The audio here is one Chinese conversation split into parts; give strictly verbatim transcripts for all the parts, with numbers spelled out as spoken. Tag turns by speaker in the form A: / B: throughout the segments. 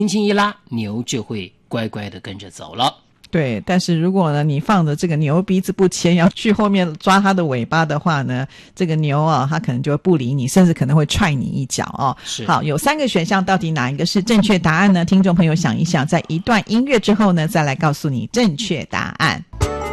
A: 轻轻一拉，牛就会乖乖的跟着走了。
B: 对，但是如果呢你放着这个牛鼻子不牵，要去后面抓它的尾巴的话呢，这个牛啊它可能就会不理你，甚至可能会踹你一脚哦。
A: 是。
B: 好，有三个选项，到底哪一个是正确答案呢？听众朋友想一想，在一段音乐之后呢，再来告诉你正确答案。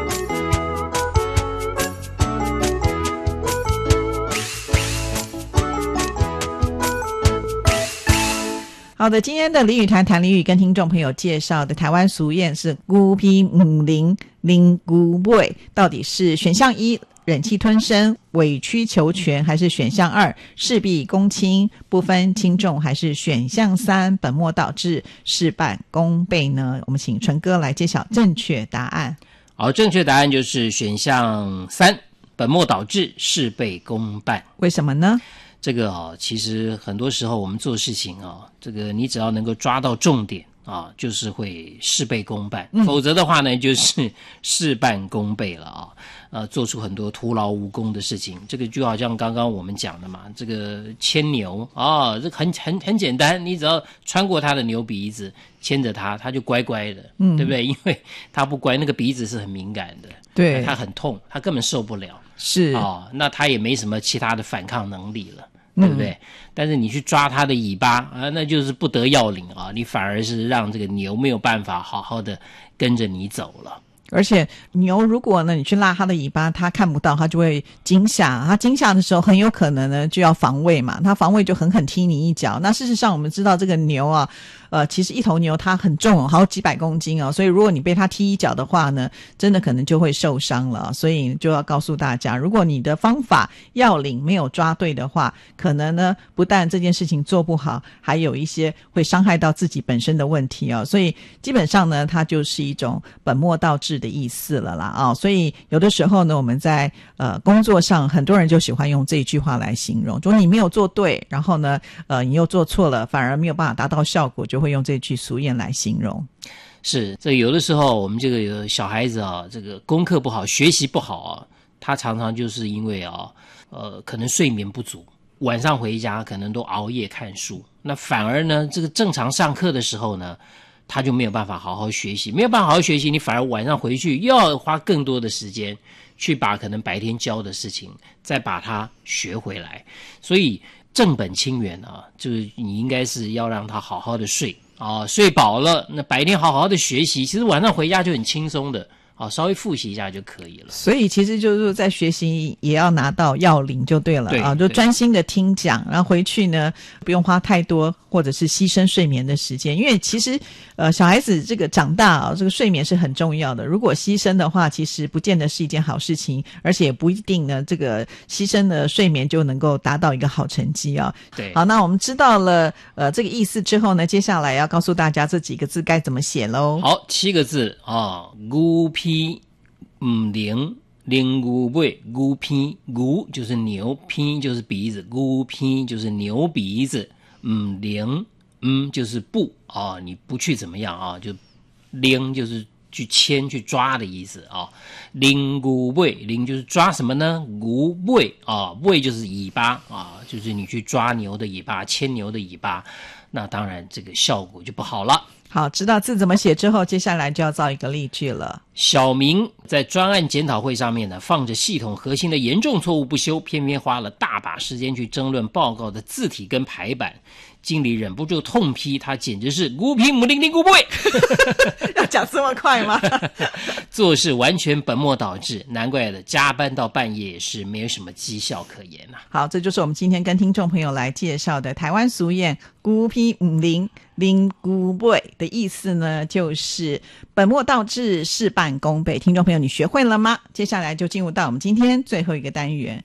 B: 好的，今天的俚语谈谈俚语跟听众朋友介绍的台湾俗谚是孤僻母灵灵孤尾，到底是选项一忍气吞声委曲求全，还是选项二事必躬亲不分轻重，还是选项三本末倒置事半功倍呢？我们请纯哥来揭晓正确答案。
A: 好，正确答案就是选项三本末倒置事倍功半。
B: 为什么呢？
A: 这个啊，其实很多时候我们做事情啊，这个你只要能够抓到重点啊，就是会事倍功半，嗯、否则的话呢，就是事半功倍了啊。呃，做出很多徒劳无功的事情。这个就好像刚刚我们讲的嘛，这个牵牛啊，这很很很简单，你只要穿过它的牛鼻子，牵着它，它就乖乖的，嗯，对不对？因为它不乖，那个鼻子是很敏感的，
B: 对，
A: 它很痛，它根本受不了。
B: 是
A: 啊、哦，那他也没什么其他的反抗能力了，对不对？嗯、但是你去抓他的尾巴啊，那就是不得要领啊，你反而是让这个牛没有办法好好的跟着你走了。
B: 而且牛如果呢你去拉它的尾巴，它看不到，它就会惊吓，它惊吓的时候很有可能呢就要防卫嘛，它防卫就狠狠踢你一脚。那事实上我们知道这个牛啊呃，其实一头牛它很重哦，好几百公斤哦，所以如果你被它踢一脚的话呢，真的可能就会受伤了。所以就要告诉大家，如果你的方法要领没有抓对的话，可能呢不但这件事情做不好，还有一些会伤害到自己本身的问题哦。所以基本上呢，它就是一种本末倒置的意思了啦啊、哦。所以有的时候呢，我们在呃工作上，很多人就喜欢用这一句话来形容，就你没有做对，然后呢呃你又做错了，反而没有办法达到效果，就会用这句俗谚来形容。
A: 是，这有的时候我们这个有小孩子啊，这个功课不好，学习不好啊，他常常就是因为啊，呃，可能睡眠不足，晚上回家可能都熬夜看书，那反而呢，这个正常上课的时候呢，他就没有办法好好学习，没有办法好好学习，你反而晚上回去又要花更多的时间去把可能白天教的事情再把它学回来，所以正本清源啊，就是你应该是要让他好好的睡啊，睡饱了，那白天好好的学习，其实晚上回家就很轻松的。好，稍微复习一下就可以了。
B: 所以其实就是在学习也要拿到要领就对了，对啊，就专心的听讲，然后回去呢不用花太多或者是牺牲睡眠的时间，因为其实呃小孩子这个长大啊，这个睡眠是很重要的，如果牺牲的话，其实不见得是一件好事情，而且也不一定呢这个牺牲的睡眠就能够达到一个好成绩啊。
A: 对，
B: 好，那我们知道了呃这个意思之后呢，接下来要告诉大家这几个字该怎么写咯。
A: 好，七个字啊，牛鼻唔灵，灵牛尾，牛鼻，牛就是牛，鼻就是鼻子，牛鼻就是牛鼻子，唔灵，嗯就是不啊，你不去怎么样啊，就灵就是去牵去抓的意思啊，灵牛尾，灵就是抓什么呢？牛尾啊，尾就是尾巴啊，就是你去抓牛的尾巴，牵牛的尾巴，那当然这个效果就不好了。
B: 好，知道字怎么写之后，接下来就要造一个例句了。
A: 小明在专案检讨会上面呢，放着系统核心的严重错误不修，偏偏花了大把时间去争论报告的字体跟排版。经理忍不住痛批他简直是孤皮母零零孤不会
B: 要讲这么快吗？
A: 做事完全本末倒置，难怪的加班到半夜也是没有什么绩效可言啊。
B: 好，这就是我们今天跟听众朋友来介绍的台湾俗谚孤皮母零零孤不会的意思呢，就是本末倒置事半功倍。听众朋友你学会了吗？接下来就进入到我们今天最后一个单元，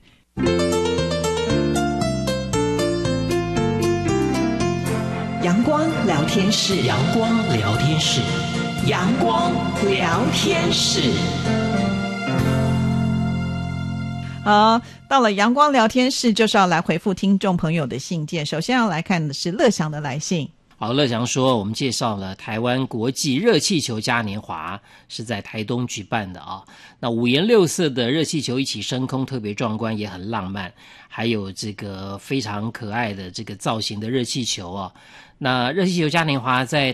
B: 阳光聊天室，
A: 阳光聊天室，
B: 阳光聊天室。好，到了阳光聊天室，就是要来回复听众朋友的信件。首先要来看的是乐祥的来信。
A: 好，乐祥说，我们介绍了台湾国际热气球嘉年华是在台东举办的啊。那五颜六色的热气球一起升空，特别壮观，也很浪漫。还有这个非常可爱的这个造型的热气球啊。那热气球嘉年华在